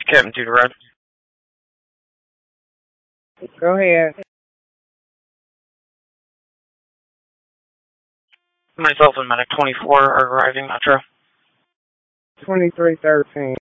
Captain to the road. Go ahead. Myself and Medic 24 are arriving, Metro. 2313.